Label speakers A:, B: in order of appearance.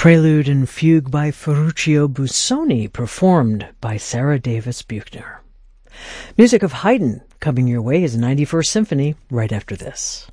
A: Prelude and Fugue by Ferruccio Busoni, performed by Sarah Davis Buchner. Music of Haydn coming your way is 91st Symphony right after this.